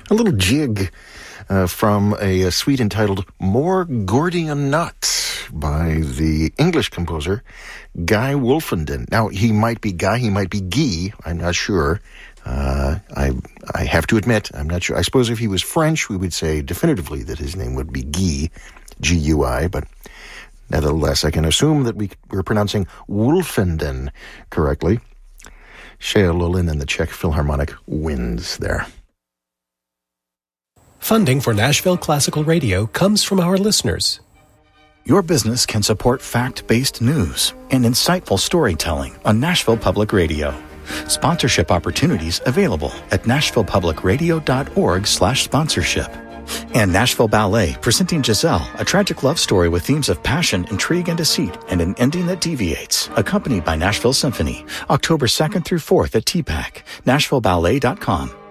A little jig from a suite entitled More Gordian Knots by the English composer Guy Wolfenden. Now, he might be Guy, he might be Guy, I'm not sure. I have to admit, I'm not sure. I suppose if he was French, we would say definitively that his name would be Guy, G-U-I, but nevertheless, I can assume that we're pronouncing Wolfenden correctly. Shea Lulin and the Czech Philharmonic wins there. Funding for Nashville Classical Radio comes from our listeners. Your business can support fact-based news and insightful storytelling on Nashville Public Radio. Sponsorship opportunities available at nashvillepublicradio.org/sponsorship. And Nashville Ballet presenting Giselle, a tragic love story with themes of passion, intrigue, and deceit, and an ending that deviates, accompanied by Nashville Symphony, October 2nd through 4th at TPAC, NashvilleBallet.com.